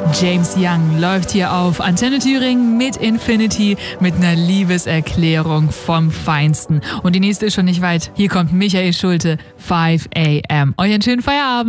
James Young läuft hier auf Antenne Thüringen mit Infinity mit einer Liebeserklärung vom Feinsten. Und die nächste ist schon nicht weit. Hier kommt Michael Schulte, 5 AM. Euch einen schönen Feierabend.